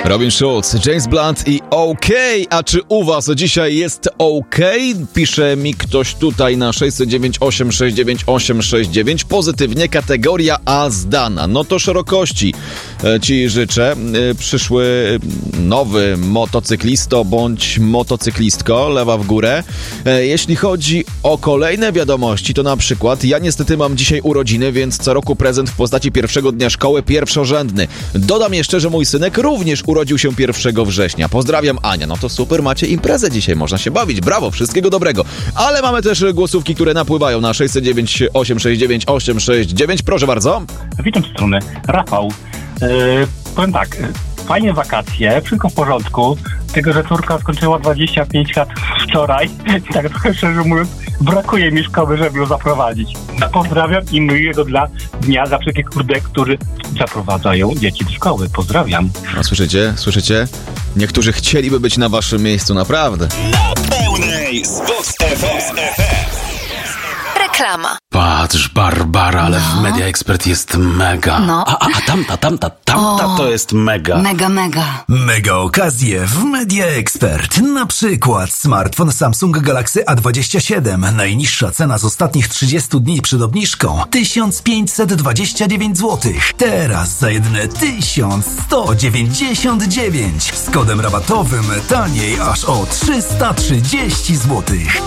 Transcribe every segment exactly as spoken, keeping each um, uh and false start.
Robin Schulz, James Blunt i OK. A czy u was dzisiaj jest OK? Pisze mi ktoś tutaj na sześć dziewięć osiem sześć dziewięć osiem sześć dziewięć. Pozytywnie, kategoria A zdana. No to szerokości ci życzę. Przyszły nowy motocyklisto bądź motocyklistko, lewa w górę. Jeśli chodzi o kolejne wiadomości, to na przykład ja niestety mam dzisiaj urodziny, więc co roku prezent w postaci pierwszego dnia szkoły pierwszorzędny. Dodam jeszcze, że mój synek również urodził się pierwszego września. Pozdrawiam, Ania. No to super, macie imprezę dzisiaj, można się bawić. Brawo, wszystkiego dobrego. Ale mamy też głosówki, które napływają na sześć dziewięć osiem sześć dziewięć osiem sześć dziewięć. Proszę bardzo. Witam z strony Rafał. Yy, powiem tak, fajnie wakacje, wszystko w porządku. Tego, że córka skończyła dwadzieścia pięć lat wczoraj. I tak trochę szczerze mówiąc, brakuje mi szkoły, żeby ją zaprowadzić. Pozdrawiam i miłego dla dnia dla wszystkich kurde, którzy zaprowadzają dzieci do szkoły. Pozdrawiam. No, słyszycie? Słyszycie? Niektórzy chcieliby być na waszym miejscu, naprawdę. Na pełnej z Vox F M. Reklama. Patrz, Barbara, ale no. w Media Expert jest mega. No. A, a, a tamta, tamta, tamta o, to jest mega. Mega, mega. Mega okazje w Media Expert. Na przykład smartfon Samsung Galaxy A dwadzieścia siedem. Najniższa cena z ostatnich trzydziestu dni przed obniżką tysiąc pięćset dwadzieścia dziewięć złotych. Teraz za jedyne tysiąc sto dziewięćdziesiąt dziewięć. Z kodem rabatowym taniej aż o trzysta trzydzieści złotych.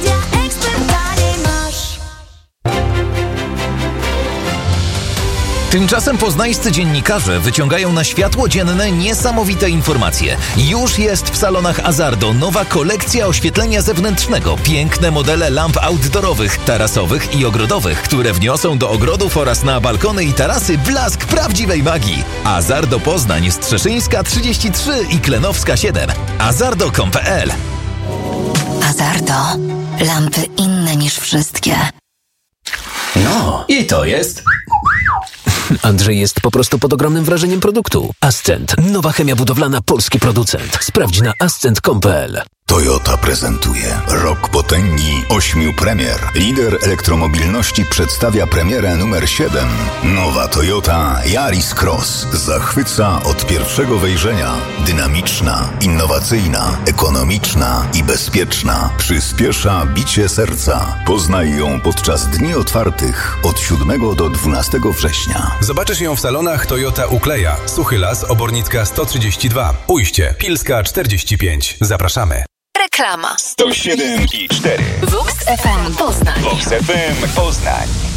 Tymczasem poznańscy dziennikarze wyciągają na światło dzienne niesamowite informacje. Już jest w salonach Azardo nowa kolekcja oświetlenia zewnętrznego. Piękne modele lamp outdoorowych, tarasowych i ogrodowych, które wniosą do ogrodów oraz na balkony i tarasy blask prawdziwej magii. Azardo Poznań, Strzeszyńska trzydzieści trzy i Klenowska siedem. azardo kropka com kropka pe el. Azardo. Lampy inne niż wszystkie. No, i to jest... Andrzej jest po prostu pod ogromnym wrażeniem produktu. Ascent. Nowa chemia budowlana, polski producent. Sprawdź na ascent kropka com kropka pe el. Toyota prezentuje rok potęgi ośmiu premier. Lider elektromobilności przedstawia premierę numer siedem. Nowa Toyota Yaris Cross zachwyca od pierwszego wejrzenia. Dynamiczna, innowacyjna, ekonomiczna i bezpieczna. Przyspiesza bicie serca. Poznaj ją podczas dni otwartych od siódmego do dwunastego września. Zobaczysz ją w salonach Toyota Ukleja, Suchy Las, Obornicka sto trzydzieści dwa, Ujście, Pilska czterdzieści pięć. Zapraszamy. Reklama. sto siedem i cztery. Vox F M Poznań. Vox F M Poznań.